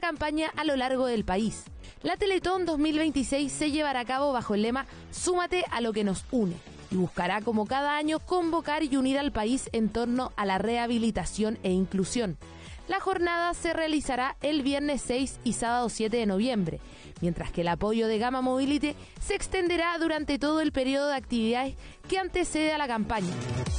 campaña a lo largo del país. La Teletón 2026 se llevará a cabo bajo el lema "Súmate a lo que nos une", y buscará, como cada año, convocar y unir al país en torno a la rehabilitación e inclusión. La jornada se realizará el viernes 6 y sábado 7 de noviembre, mientras que el apoyo de Gama Mobility se extenderá durante todo el periodo de actividades que antecede a la campaña.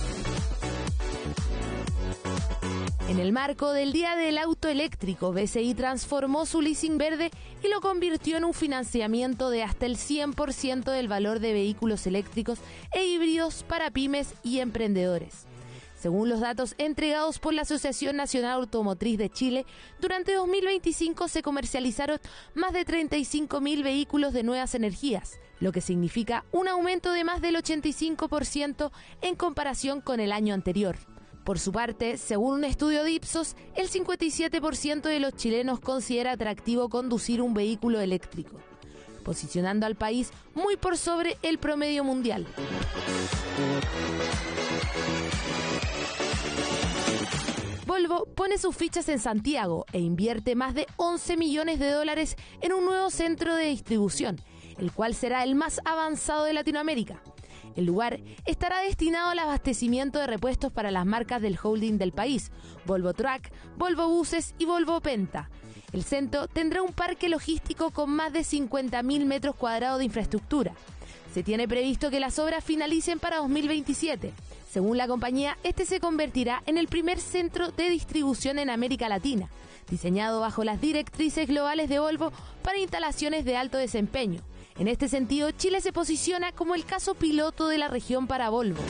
En el marco del Día del Auto Eléctrico, BCI transformó su leasing verde y lo convirtió en un financiamiento de hasta el 100% del valor de vehículos eléctricos e híbridos para pymes y emprendedores. Según los datos entregados por la Asociación Nacional Automotriz de Chile, durante 2025 se comercializaron más de 35.000 vehículos de nuevas energías, lo que significa un aumento de más del 85% en comparación con el año anterior. Por su parte, según un estudio de Ipsos, el 57% de los chilenos considera atractivo conducir un vehículo eléctrico, posicionando al país muy por sobre el promedio mundial. Volvo pone sus fichas en Santiago e invierte más de $11 millones en un nuevo centro de distribución, el cual será el más avanzado de Latinoamérica. El lugar estará destinado al abastecimiento de repuestos para las marcas del holding del país, Volvo Truck, Volvo Buses y Volvo Penta. El centro tendrá un parque logístico con más de 50.000 metros cuadrados de infraestructura. Se tiene previsto que las obras finalicen para 2027. Según la compañía, este se convertirá en el primer centro de distribución en América Latina, diseñado bajo las directrices globales de Volvo para instalaciones de alto desempeño. En este sentido, Chile se posiciona como el caso piloto de la región para Volvo.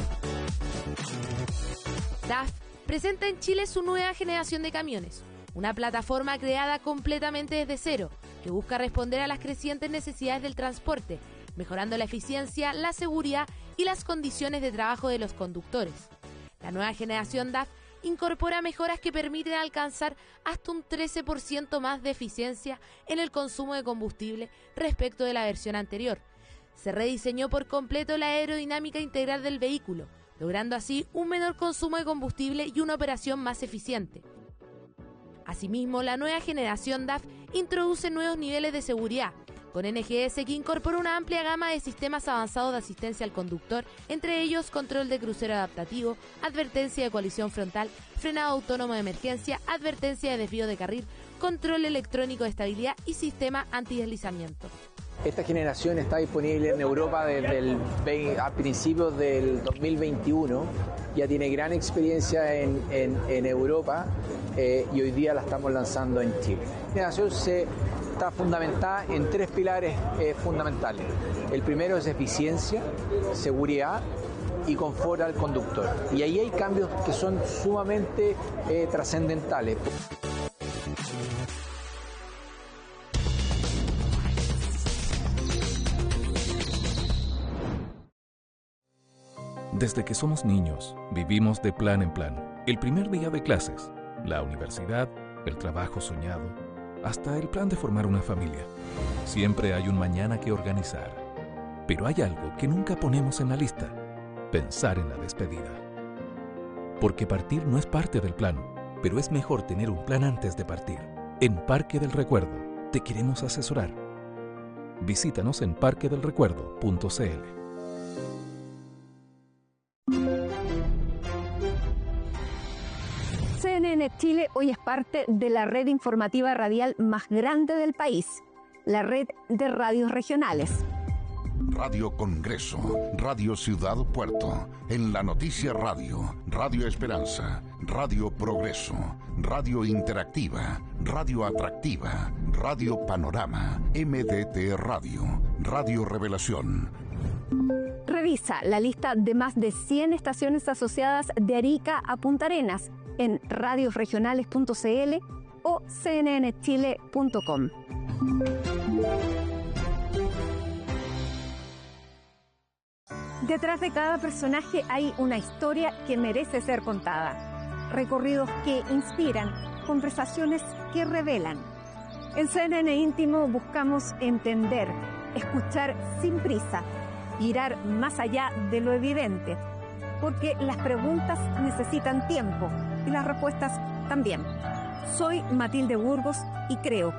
DAF presenta en Chile su nueva generación de camiones, una plataforma creada completamente desde cero, que busca responder a las crecientes necesidades del transporte, mejorando la eficiencia, la seguridad y las condiciones de trabajo de los conductores. La nueva generación DAF incorpora mejoras que permiten alcanzar hasta un 13% más de eficiencia en el consumo de combustible respecto de la versión anterior. Se rediseñó por completo la aerodinámica integral del vehículo, logrando así un menor consumo de combustible y una operación más eficiente. Asimismo, la nueva generación DAF introduce nuevos niveles de seguridad, con NGS, que incorpora una amplia gama de sistemas avanzados de asistencia al conductor, entre ellos control de crucero adaptativo, advertencia de colisión frontal, frenado autónomo de emergencia, advertencia de desvío de carril, control electrónico de estabilidad y sistema antideslizamiento. Esta generación está disponible en Europa a principios del 2021, ya tiene gran experiencia en Europa y hoy día la estamos lanzando en Chile. La generación está fundamentada en tres pilares fundamentales. El primero es eficiencia, seguridad y confort al conductor. Y ahí hay cambios que son sumamente trascendentales. Desde que somos niños, vivimos de plan en plan. El primer día de clases, la universidad, el trabajo soñado, hasta el plan de formar una familia. Siempre hay un mañana que organizar. Pero hay algo que nunca ponemos en la lista: pensar en la despedida. Porque partir no es parte del plan, pero es mejor tener un plan antes de partir. En Parque del Recuerdo te queremos asesorar. Visítanos en parquedelrecuerdo.cl. CNN Chile hoy es parte de la red informativa radial más grande del país, la red de radios regionales. Radio Congreso, Radio Ciudad Puerto, En la Noticia Radio, Radio Esperanza, Radio Progreso, Radio Interactiva, Radio Atractiva, Radio Panorama, MDT Radio, Radio Revelación. Revisa la lista de más de 100 estaciones asociadas de Arica a Punta Arenas en radiosregionales.cl o cnnchile.com. Detrás de cada personaje hay una historia que merece ser contada. Recorridos que inspiran, conversaciones que revelan. En CNN Íntimo buscamos entender, escuchar sin prisa, mirar más allá de lo evidente, porque las preguntas necesitan tiempo y las respuestas también. Soy Matilde Burgos y creo